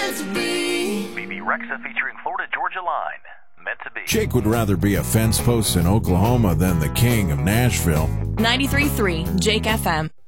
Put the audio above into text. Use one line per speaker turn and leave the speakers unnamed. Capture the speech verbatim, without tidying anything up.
meant to be.
B B Rexa featuring Florida Georgia Line. Meant to be.
Jake would rather be a fence post in Oklahoma than the king of Nashville.
ninety-three point three Jake F M.